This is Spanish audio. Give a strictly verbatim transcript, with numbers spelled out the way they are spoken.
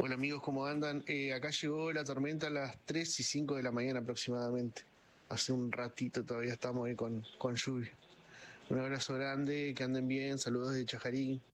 Hola amigos, ¿cómo andan? Eh, acá llegó la tormenta a las tres y cinco de la mañana aproximadamente. Hace un ratito todavía estamos ahí con, con lluvia. Un abrazo grande, que anden bien, saludos de Chajarí.